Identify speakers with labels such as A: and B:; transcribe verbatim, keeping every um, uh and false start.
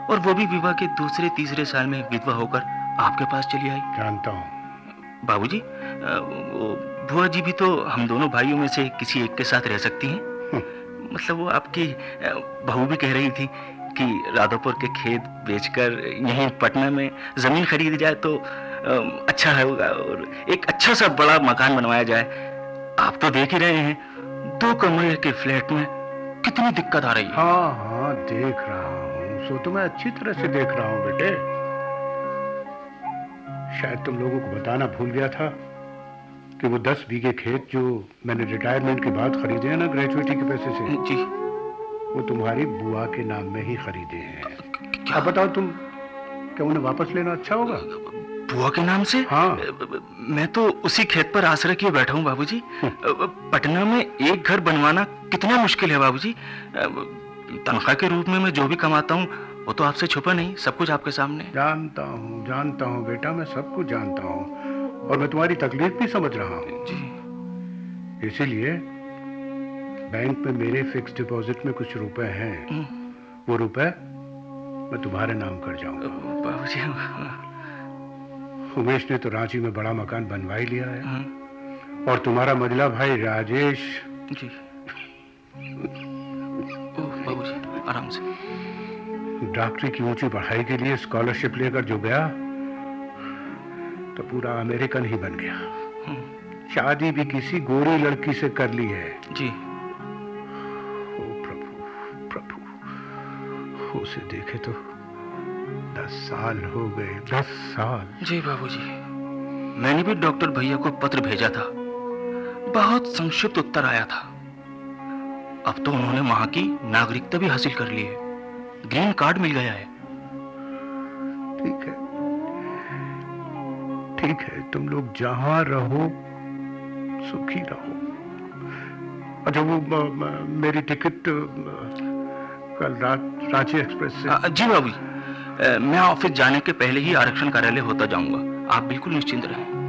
A: और वो भी विवाह के दूसरे तीसरे साल में विधवा होकर आपके पास चली आई।
B: जानता हूँ
A: बाबूजी, बुआ जी भी तो हम दोनों भाइयों में से किसी एक के साथ रह सकती हैं। मतलब वो आपकी बहू भी कह रही थी कि राधापुर के खेत बेचकर यहीं पटना में जमीन खरीदी जाए तो अच्छा होगा और एक अच्छा सा बड़ा मकान बनवाया जाए। आप तो देख ही रहे हैं दो कमरे के फ्लैट में कितनी दिक्कत आ रही है।
B: हाँ हाँ देख रहा हूँ, सो तो मैं अच्छी तरह से देख रहा हूँ बेटे। शायद तुम लोगों को बताना भूल गया था कि वो दस बीघे खेत जो मैंने रिटायरमेंट के बाद खरीदे हैं ना ग्रेजुएटी के पैसे से,
A: जी,
B: वो तुम्हारी बुआ के नाम में ही खरीदे हैं। अब बताओ तुम, क्या उन्हें वापस लेना अच्छा होगा?
A: बुआ के नाम से?
B: हाँ।
A: मैं तो उसी खेत पर आश्रय किए बैठा हूँ बाबूजी। पटना में एक घर बनवाना कितना मुश्किल है बाबूजी। तनख्वाह के रूप में मैं जो भी कमाता हूँ वो तो आपसे छुपा नहीं, सब कुछ आपके सामने।
B: जानता हूँ जानता हूँ बेटा, मैं सब कुछ जानता हूँ और मैं तुम्हारी तकलीफ भी समझ रहा हूँ जी। इसीलिए बैंक में मेरे फिक्स डिपॉजिट में कुछ रुपए हैं, वो रुपए मैं तुम्हारे नाम कर जाऊंगा।
A: बाबूजी,
B: उमेश ने तो रांची में बड़ा मकान बनवा ही लिया है और तुम्हारा मझला भाई राजेश
A: जी। ओह बाबूजी, आराम से।
B: डॉक्टरी की ऊंची पढ़ाई के लिए स्कॉलरशिप लेकर जो गया तो पूरा अमेरिकन ही बन गया। शादी भी किसी गोरी लड़की से कर ली है
A: जी।
B: ओ प्रभु प्रभु, उसे देखे तो दस साल हो गए, दस साल।
A: जी बाबूजी, मैंने भी डॉक्टर भैया को पत्र भेजा था, बहुत संक्षिप्त उत्तर आया था। अब तो उन्होंने वहां की नागरिकता भी हासिल कर ली है, ग्रीन कार्ड मिल गया है।
B: ठीक है ठीक है, तुम लोग जहां रहो सुखी रहो। अच्छा वो म, म, मेरी टिकट कल रात रांची एक्सप्रेस से।
A: आ, जी बाबूजी, मैं ऑफिस जाने के पहले ही आरक्षण कार्यालय होता जाऊंगा, आप बिल्कुल निश्चिंत रहें।